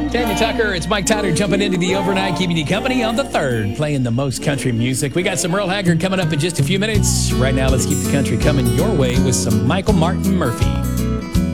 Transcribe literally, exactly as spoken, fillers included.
Tanya Tucker, it's Mike Tyler jumping into the overnight, keeping you company on the third, playing the most country music. We got some Merle Haggard coming up in just a few minutes. Right now, let's keep the country coming your way with some Michael Martin Murphey.